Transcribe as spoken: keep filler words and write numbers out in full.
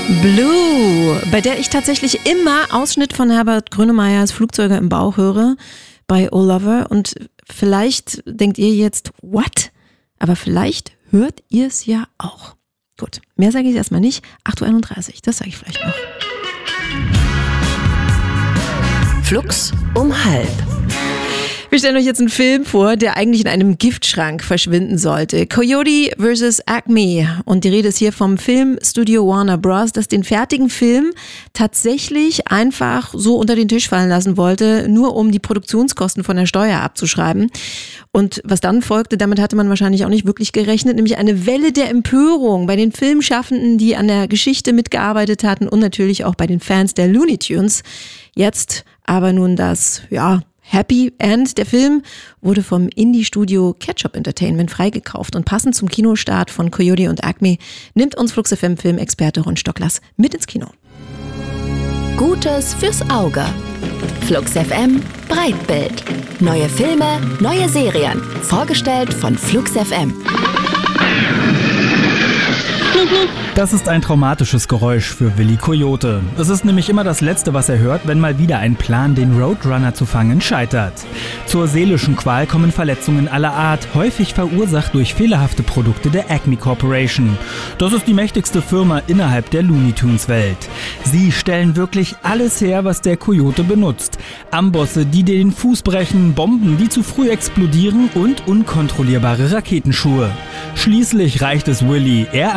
Blue, bei der ich tatsächlich immer Ausschnitt von Herbert Grönemeyers Flugzeuge im Bauch höre, bei Oh Lover. Und vielleicht denkt ihr jetzt, what? Aber vielleicht hört ihr es ja auch. Gut, mehr sage ich erstmal nicht. acht Uhr einunddreißig, das sage ich vielleicht noch. Flux um halb. Wir stellen euch jetzt einen Film vor, der eigentlich in einem Giftschrank verschwinden sollte. Coyote versus. Acme. Und die Rede ist hier vom Filmstudio Warner Bros., das den fertigen Film tatsächlich einfach so unter den Tisch fallen lassen wollte, nur um die Produktionskosten von der Steuer abzuschreiben. Und was dann folgte, damit hatte man wahrscheinlich auch nicht wirklich gerechnet, nämlich eine Welle der Empörung bei den Filmschaffenden, die an der Geschichte mitgearbeitet hatten und natürlich auch bei den Fans der Looney Tunes. Jetzt aber nun das, ja, Happy End. Der Film wurde vom Indie-Studio Ketchup Entertainment freigekauft und passend zum Kinostart von Coyote und Acme nimmt uns Flux F M-Filmexperte Ron Stocklers mit ins Kino. Gutes fürs Auge. Flux F M Breitbild. Neue Filme, neue Serien. Vorgestellt von Flux F M. Das ist ein traumatisches Geräusch für Willi Coyote. Es ist nämlich immer das Letzte, was er hört, wenn mal wieder ein Plan, den Roadrunner zu fangen, scheitert. Zur seelischen Qual kommen Verletzungen aller Art, häufig verursacht durch fehlerhafte Produkte der Acme Corporation. Das ist die mächtigste Firma innerhalb der Looney Tunes Welt. Sie stellen wirklich alles her, was der Coyote benutzt. Ambosse, die dir den Fuß brechen, Bomben, die zu früh explodieren und unkontrollierbare Raketenschuhe. Schließlich reicht es Willi. Er